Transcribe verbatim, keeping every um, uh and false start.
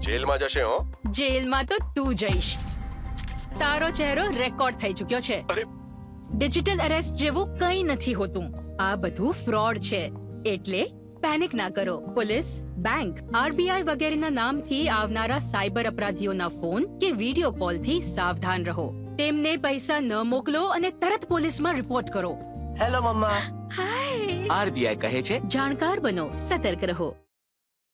જેલમાં જશે હો. જેલમાં તો તું જઈશ. તારો ચહેરો રેકોર્ડ થઈ ચૂક્યો છે. અરે ડિજિટલ અરેસ્ટ જેવું કંઈ નથી હોતું. આ બધું ફ્રોડ છે. એટલે પેનિક ના કરો. પોલીસ, બેંક, આરબીઆઈ વગેરેના નામથી આવનારા સાયબર અપરાધીઓના ફોન કે વિડિયો કોલથી સાવધાન રહો. તેમને પૈસા ન મોકલો અને તરત પોલીસમાં રિપોર્ટ કરો. હેલો મમ્મા. હાય. આરબીઆઈ કહે છે, જાણકાર બનો, સતર્ક રહો.